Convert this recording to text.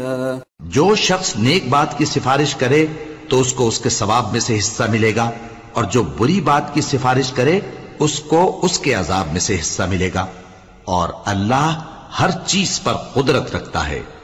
जो शख्स नेक बात की सिफारिश करे तो उसको उसके सवाब में से हिस्सा मिलेगा, और जो बुरी बात की सिफारिश करे उसको उसके अजाब में से हिस्सा मिलेगा। और अल्लाह हर चीज पर कुदरत रखता है।